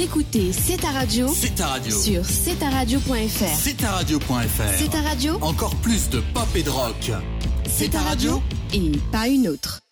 Écoutez C'est ta radio. C'est ta radio. Sur cetaradio.fr. C'est ta radio.fr. C'est ta radio. Encore plus de pop et de rock. C'est ta radio et pas une autre.